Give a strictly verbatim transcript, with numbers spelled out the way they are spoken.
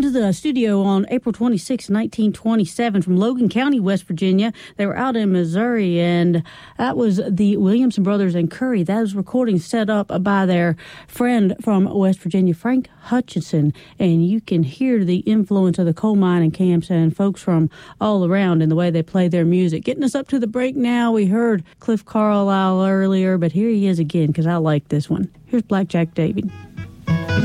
into the studio on April twenty-sixth, nineteen twenty-seven from Logan County, West Virginia. They were out in Missouri, and that was the Williamson Brothers and Curry. That was recording set up by their friend from West Virginia, Frank Hutchinson, and you can hear the influence of the coal mining camps and folks from all around in the way they play their music. Getting us up to the break now, we heard Cliff Carlisle earlier, but here he is again because I like this one. Here's Blackjack David.